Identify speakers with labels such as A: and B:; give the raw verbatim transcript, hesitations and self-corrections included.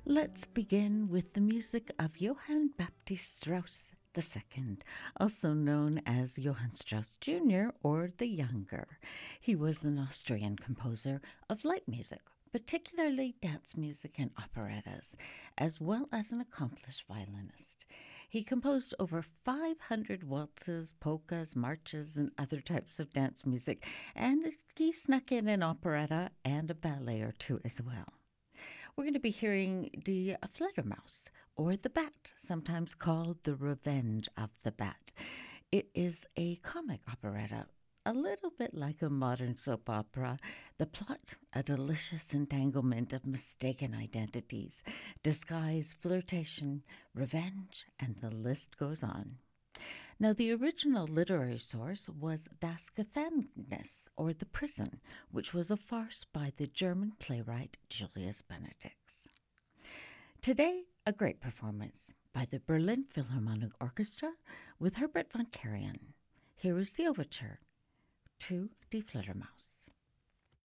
A: Let's begin with the music of Johann Baptist Strauss the Second, also known as Johann Strauss Junior or the Younger. He was an Austrian composer of light music, particularly dance music and operettas, as well as an accomplished violinist. He composed over five hundred waltzes, polkas, marches, and other types of dance music, and he snuck in an operetta and a ballet or two as well. We're going to be hearing Die Fledermaus, or The Bat, sometimes called The Revenge of the Bat. It is a comic operetta, a little bit like a modern soap opera. The plot, a delicious entanglement of mistaken identities, disguise, flirtation, revenge, and the list goes on. Now, the original literary source was Das Gefängnis, or The Prison, which was a farce by the German playwright Julius Benedix. Today, a great performance by the Berlin Philharmonic Orchestra with Herbert von Karajan. Here is the overture to Die Fledermaus.